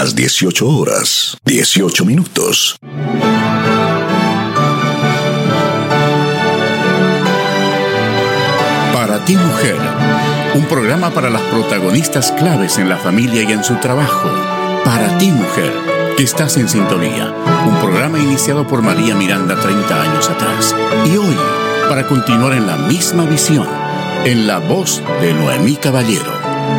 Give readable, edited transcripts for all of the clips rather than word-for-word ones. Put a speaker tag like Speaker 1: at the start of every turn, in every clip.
Speaker 1: las 18 horas, 18 minutos. Para ti, mujer, un programa para las protagonistas claves en la familia y en su trabajo. Para ti, mujer, que estás en sintonía. Un programa iniciado por María Miranda 30 años atrás. Y hoy, para continuar en la misma visión, en la voz de Noemí Caballero.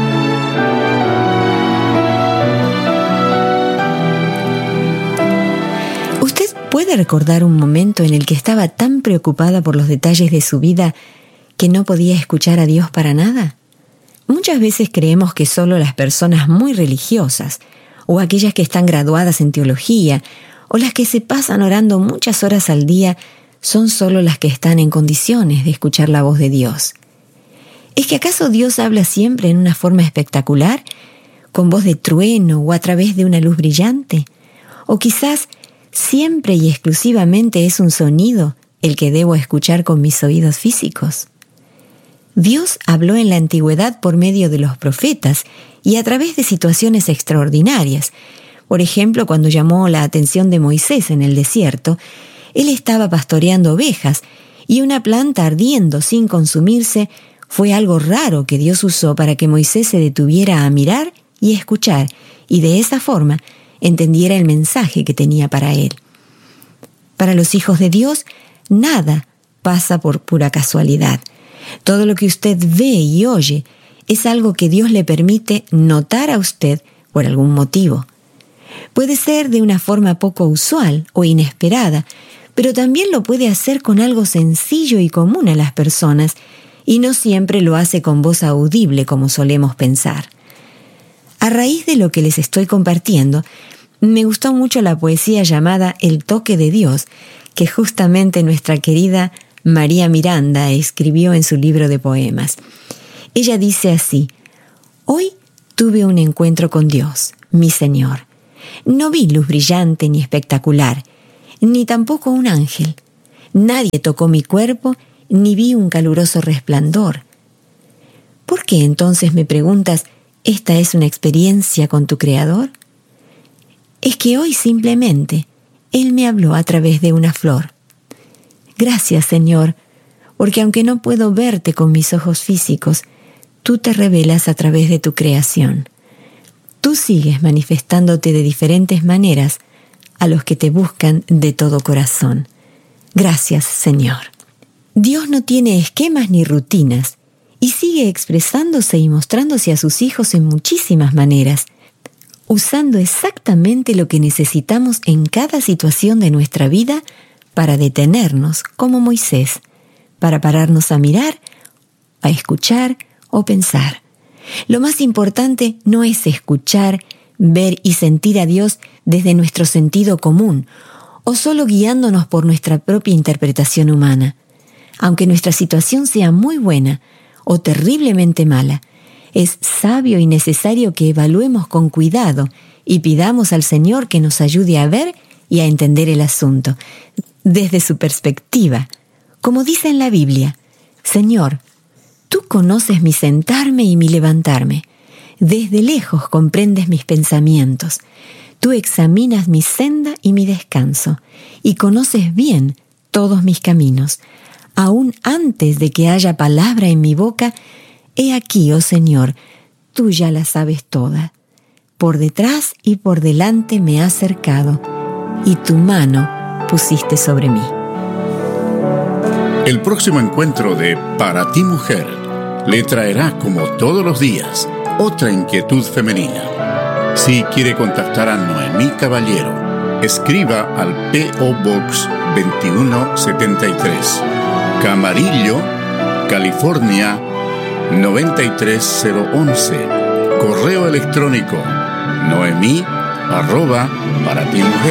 Speaker 2: ¿Usted puede recordar un momento en el que estaba tan preocupada por los detalles de su vida que no podía escuchar a Dios para nada? Muchas veces creemos que solo las personas muy religiosas, o aquellas que están graduadas en teología, o las que se pasan orando muchas horas al día, son solo las que están en condiciones de escuchar la voz de Dios. ¿Es que acaso Dios habla siempre en una forma espectacular, con voz de trueno o a través de una luz brillante? ¿O quizás siempre y exclusivamente es un sonido el que debo escuchar con mis oídos físicos? Dios habló en la antigüedad por medio de los profetas y a través de situaciones extraordinarias. Por ejemplo, cuando llamó la atención de Moisés en el desierto, él estaba pastoreando ovejas y una planta ardiendo sin consumirse fue algo raro que Dios usó para que Moisés se detuviera a mirar y escuchar y de esa forma entendiera el mensaje que tenía para él. Para los hijos de Dios, nada pasa por pura casualidad. Todo lo que usted ve y oye es algo que Dios le permite notar a usted por algún motivo. Puede ser de una forma poco usual o inesperada, pero también lo puede hacer con algo sencillo y común a las personas, y no siempre lo hace con voz audible como solemos pensar. A raíz de lo que les estoy compartiendo, me gustó mucho la poesía llamada El toque de Dios, que justamente nuestra querida María Miranda escribió en su libro de poemas. Ella dice así: hoy tuve un encuentro con Dios, mi Señor. No vi luz brillante ni espectacular, ni tampoco un ángel. Nadie tocó mi cuerpo, ni vi un caluroso resplandor. ¿Por qué entonces me preguntas, esta es una experiencia con tu Creador? Es que hoy simplemente Él me habló a través de una flor. Gracias, Señor, porque aunque no puedo verte con mis ojos físicos, tú te revelas a través de tu creación. Tú sigues manifestándote de diferentes maneras a los que te buscan de todo corazón. Gracias, Señor. Dios no tiene esquemas ni rutinas y sigue expresándose y mostrándose a sus hijos en muchísimas maneras, usando exactamente lo que necesitamos en cada situación de nuestra vida para detenernos, como Moisés, para pararnos a mirar, a escuchar o pensar. Lo más importante no es escuchar, ver y sentir a Dios desde nuestro sentido común o solo guiándonos por nuestra propia interpretación humana. Aunque nuestra situación sea muy buena o terriblemente mala, es sabio y necesario que evaluemos con cuidado y pidamos al Señor que nos ayude a ver y a entender el asunto desde su perspectiva. Como dice en la Biblia: Señor, tú conoces mi sentarme y mi levantarme. Desde lejos comprendes mis pensamientos. Tú examinas mi senda y mi descanso, y conoces bien todos mis caminos. Aún antes de que haya palabra en mi boca, he aquí, oh Señor, tú ya la sabes toda. Por detrás y por delante me has cercado, y tu mano pusiste sobre mí.
Speaker 1: El próximo encuentro de Para ti, mujer, le traerá, como todos los días, otra inquietud femenina. Si quiere contactar a Noemí Caballero, escriba al P.O. Box 2173, Camarillo, California 93011. Correo electrónico noemí@paratimujer.com.